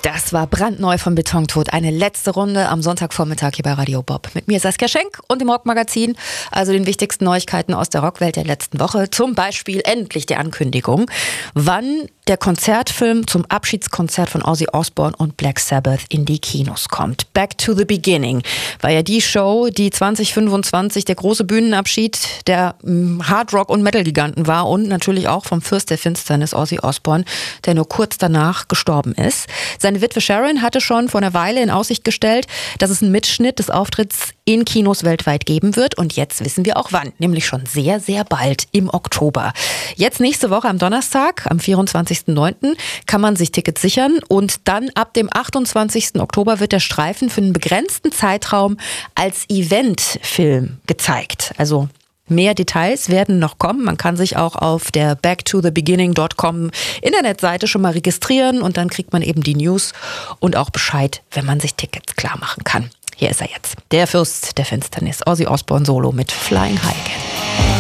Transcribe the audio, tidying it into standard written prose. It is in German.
Das war brandneu von Betontot. Eine letzte Runde am Sonntagvormittag hier bei Radio Bob. Mit mir Saskia Schenk und dem Rockmagazin, also den wichtigsten Neuigkeiten aus der Rockwelt der letzten Woche. Zum Beispiel endlich die Ankündigung, wann der Konzertfilm zum Abschiedskonzert von Ozzy Osbourne und Black Sabbath in die Kinos kommt. Back to the Beginning war ja die Show, die 2025 der große Bühnenabschied der Hardrock- und Metal-Giganten war und natürlich auch vom Fürst der Finsternis Ozzy Osbourne, der nur kurz danach gestorben ist. Seine Witwe Sharon hatte schon vor einer Weile in Aussicht gestellt, dass es einen Mitschnitt des Auftritts in Kinos weltweit geben wird. Und jetzt wissen wir auch wann, nämlich schon sehr, sehr bald im Oktober. Jetzt nächste Woche am Donnerstag, am 24.09. kann man sich Tickets sichern. Und dann ab dem 28. Oktober wird der Streifen für einen begrenzten Zeitraum als Eventfilm gezeigt. Also mehr Details werden noch kommen. Man kann sich auch auf der backtothebeginning.com Internetseite schon mal registrieren und dann kriegt man eben die News und auch Bescheid, wenn man sich Tickets klar machen kann. Hier ist er jetzt, der Fürst der Finsternis, Ozzy Osbourne Solo mit Flying High Again.